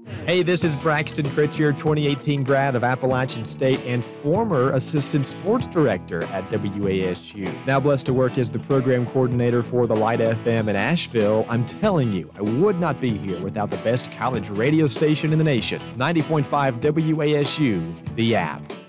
Hey, this is Braxton Critcher, 2018 grad of Appalachian State and former assistant sports director at WASU. Now blessed to work as the program coordinator for the Light FM in Asheville. I'm telling you, I would not be here without the best college radio station in the nation. 90.5 WASU, the app.